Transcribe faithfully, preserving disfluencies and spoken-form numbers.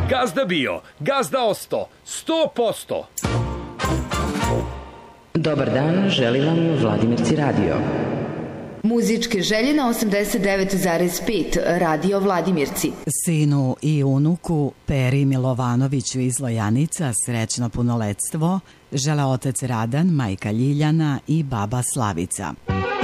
Gazda bio, gazda osto, sto posto. Dobar dan, želi vam Vladimirci radio. Muzičke želje na osamdeset devet zarez pet Radio Vladimirci. Sinu i unuku Peri Milovanoviću iz Lojanica srećno punoletstvo žele otac Radan, majka Ljiljana i baba Slavica.